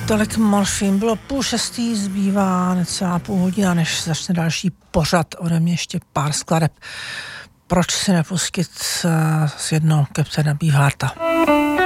Tolik Morfin, bylo 5:30, zbývá necelá půl hodina, než začne další pořad, ode mě ještě pár skladeb. Proč si nepustit z jednoho Captaina Beefhearta?